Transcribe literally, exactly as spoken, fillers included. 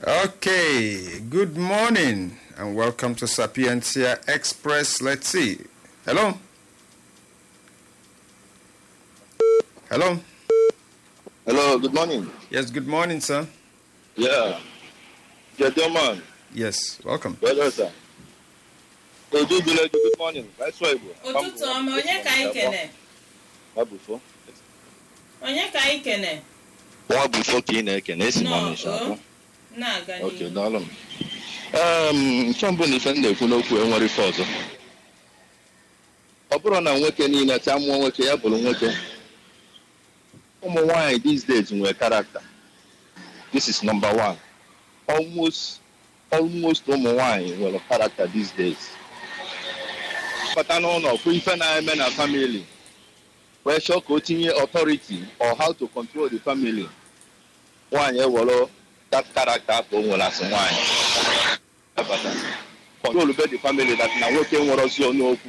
Okay, good morning and welcome to Sapientia Express. Let's see. Hello? Hello? Hello, good morning. Yes, good morning, sir. Yeah. Gentleman. Yes, welcome. Well, sir. Odu Bilegi, good morning. That's why. Ụtụtụ ọma, onye ka anyị kene? Wabufo. Onye ka anyị kene? Wabufo ka ị na-ekene, esi No, ma mesha. oh. Na-aga n'ihu. Okay, daalụ m. Um, nke mbụ na ife m na-ekwu n'okwu enwere ife ọzọ. Ọ bụrụ na nwoke niile cha mụọ nwoke ya bụrụ nwoke. Ụmụ nwaanyị these days nwere character. This is number one. Almost almost ụmụ nwaanyị nwere character these days. Pata n'ụlọ fụ ife na-eme na family. Wee chọọ ka o tinye authority or how to control the family. Nwaanyị ewere that character afọ o nwere asị nwaanyị. Control the family that na nwoke nwere ozi ọnụ okwu.